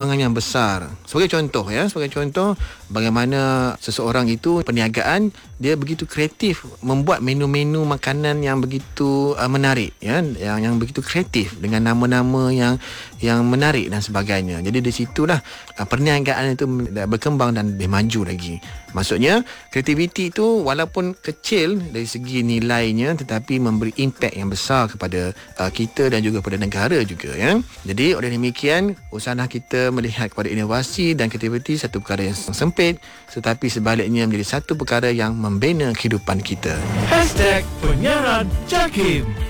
keuntungan yang besar. Sebagai contoh, bagaimana seseorang itu perniagaan, dia begitu kreatif membuat menu-menu makanan yang begitu menarik, ya, yang begitu kreatif dengan nama-nama yang menarik dan sebagainya. Jadi di situlah perniagaan itu berkembang dan lebih maju lagi. Maksudnya kreativiti itu walaupun kecil dari segi nilainya, tetapi memberi impak yang besar kepada kita dan juga pada negara juga, ya. Jadi oleh demikian, usaha kita melihat kepada inovasi dan kreativiti satu perkara yang sempit, tetapi sebaliknya menjadi satu perkara yang membina kehidupan kita. #Penyiaran JAKIM.